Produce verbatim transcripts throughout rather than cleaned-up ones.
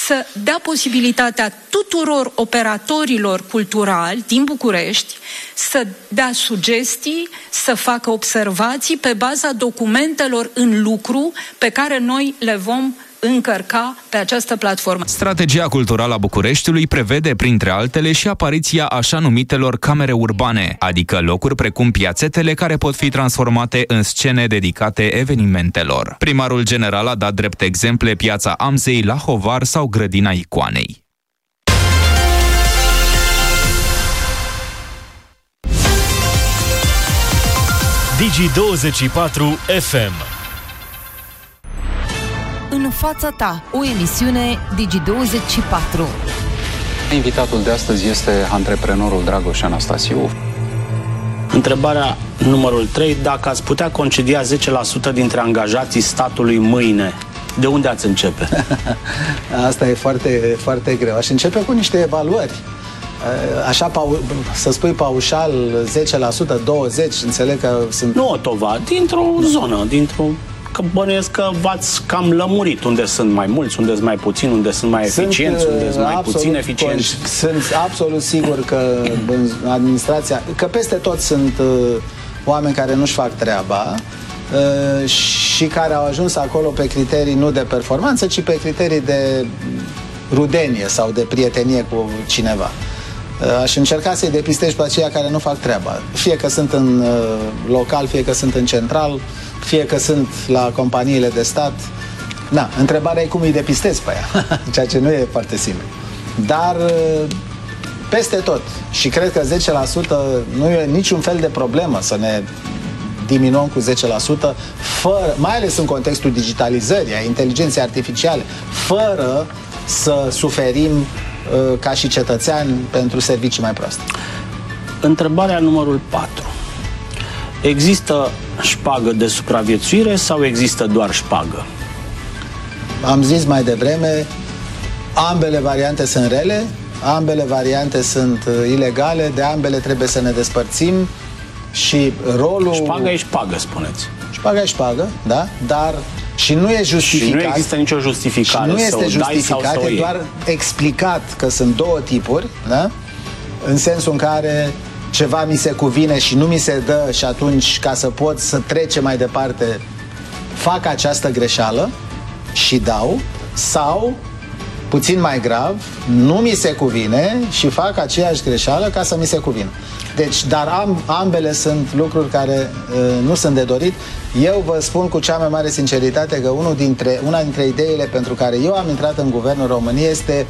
să dea posibilitatea tuturor operatorilor culturali din București să dea sugestii, să facă observații pe baza documentelor în lucru pe care noi le vom încărca pe această platformă. Strategia culturală a Bucureștiului prevede, printre altele, și apariția așa numitelor camere urbane, adică locuri precum piațetele care pot fi transformate în scene dedicate evenimentelor. Primarul general a dat drept exemple Piața Amzei la Hovar sau Grădina Icoanei. Digi douăzeci și patru F M. În fața ta, o emisiune Digi douăzeci și patru. Invitatul de astăzi este antreprenorul Dragoș Anastasiu. Întrebarea numărul trei, dacă ați putea concedia zece la sută dintre angajații statului mâine, de unde ați începe? Asta e foarte, foarte greu. Aș începe cu niște evaluări. Așa, să spui paușal zece la sută, douăzeci la sută, înțeleg că sunt... Nu, Otova, dintr-o zonă, dintr-o... Că bănuiesc că v-ați cam lămurit unde sunt mai mulți, unde sunt mai puțini, unde sunt mai sunt, eficienți, unde sunt mai puțin eficienți. Sunt absolut sigur că în administrația, că peste tot sunt uh, oameni care nu-și fac treaba uh, și care au ajuns acolo pe criterii nu de performanță, ci pe criterii de rudenie sau de prietenie cu cineva. Uh, aș încerca să-i depistez pe aceia care nu fac treaba. Fie că sunt în uh, local, fie că sunt în central, fie că sunt la companiile de stat. Da, întrebarea e cum îi depistezi pe ea, ceea ce nu e foarte simplu. Dar peste tot, și cred că zece la sută nu e niciun fel de problemă să ne diminuăm cu zece la sută, fără, mai ales în contextul digitalizării, a inteligenței artificiale, fără să suferim ca și cetățeani pentru servicii mai proaste. Întrebarea numărul patru. Există șpagă de supraviețuire sau există doar șpagă? Am zis mai devreme, ambele variante sunt rele, ambele variante sunt ilegale, de ambele trebuie să ne despărțim și rolul... Șpaga e șpagă, spuneți. Șpaga e șpagă, da, dar și nu e justificat. Și nu există nicio justificare. Și nu este justificat, e doar explicat că sunt două tipuri, da? În sensul în care ceva mi se cuvine și nu mi se dă și atunci, ca să pot să trece mai departe, fac această greșeală și dau, sau, puțin mai grav, nu mi se cuvine și fac aceeași greșeală ca să mi se cuvină. Deci, dar am, ambele sunt lucruri care uh, nu sunt de dorit. Eu vă spun cu cea mai mare sinceritate că unul dintre, una dintre ideile pentru care eu am intrat în Guvernul României este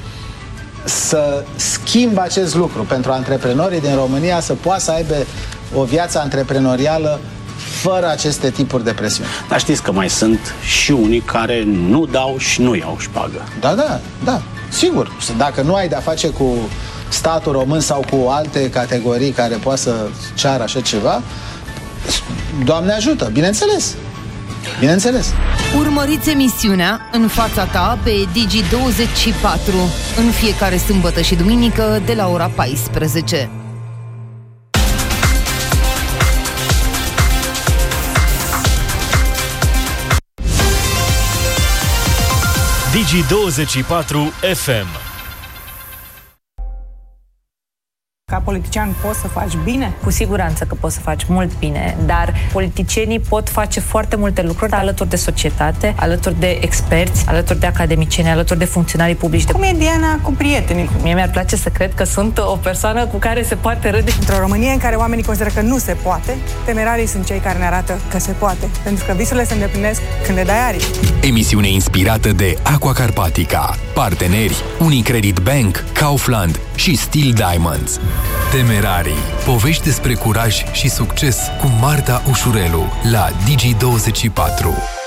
să schimb acest lucru pentru antreprenorii din România, să poată să aibă o viață antreprenorială fără aceste tipuri de presiuni. Dar știți că mai sunt și unii care nu dau și nu iau șpagă. Da, da, da, sigur. Dacă nu ai de-a face cu statul român sau cu alte categorii care poate să ceară așa ceva, Doamne ajută, bineînțeles. Bineînțeles. Urmăriți emisiunea În fața ta pe Digi douăzeci și patru în fiecare sâmbătă și duminică de la ora paisprezece. Digi douăzeci și patru F M. Ca politician poți să faci bine? Cu siguranță că poți să faci mult bine, dar politicienii pot face foarte multe lucruri alături de societate, alături de experți, alături de academicieni, alături de funcționari publici. Cum e Diana cu prietenii? Mie mi-ar place să cred că sunt o persoană cu care se poate râde. Într-o Românie în care oamenii consideră că nu se poate, temerarii sunt cei care ne arată că se poate, pentru că visurile se îndeplinesc când le dai aripi. Emisiune inspirată de Aqua Carpatica. Parteneri Unicredit Bank, Kaufland și Steel Diamonds. Temerarii. Povești despre curaj și succes cu Marta Ușurelu la Digi douăzeci și patru.